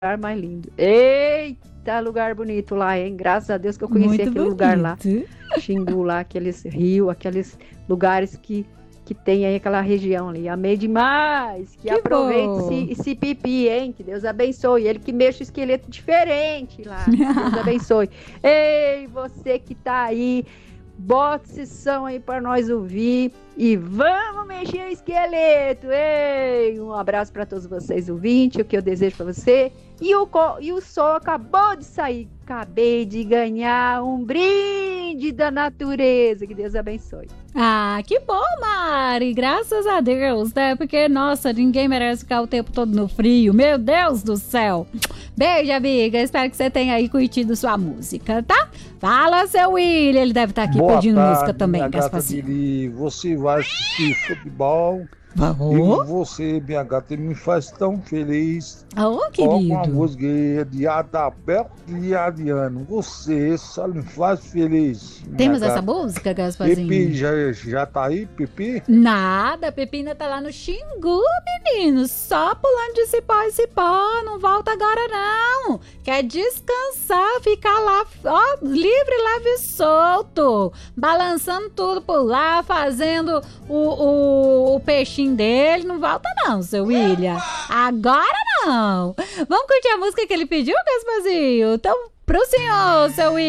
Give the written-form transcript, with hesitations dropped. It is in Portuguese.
mais lindo. Eita, lugar bonito lá, hein? Graças a Deus que eu conheci Muito aquele bonito. lugar lá. Xingu lá, aqueles rios, aqueles lugares que tem aí aquela região ali. Amei demais. Que aproveite bom. esse pipi, hein? Que Deus abençoe. Ele que mexe o esqueleto diferente lá. Que Deus abençoe. Ei, você que tá aí, bota esse som aí para nós ouvir e vamos mexer o esqueleto. Ei, um abraço para todos vocês ouvintes, o que eu desejo para você. E o sol acabou de sair. Acabei de ganhar um brinde da natureza. Que Deus abençoe. Ah, que bom, Mari, graças a Deus, né? Porque, nossa, ninguém merece ficar o tempo todo no frio, meu Deus do céu. Beijo, amiga, espero que você tenha aí curtido sua música, tá? Fala, seu William, ele deve estar aqui Boa pedindo tarde, música também, minha gata Gasparzinho. Lili. Você vai assistir futebol Vamos? e você, minha gata, me faz tão feliz. Ô, Coloca uma querido. música de Adalberto e Adriano. Você só me faz feliz. minha Temos gata. essa música, Pepe Gasparzinho? já tá aí, Pepe? Nada, a Pepina tá lá no Xingu, menino, só pulando de cipó em cipó, não volta agora não, quer descansar, ficar lá, ó, livre, leve e solto, balançando tudo por lá, fazendo o peixinho dele, não volta não, seu William, agora não. Vamos curtir a música que ele pediu, Gasparzinho? Então, pro senhor, seu William.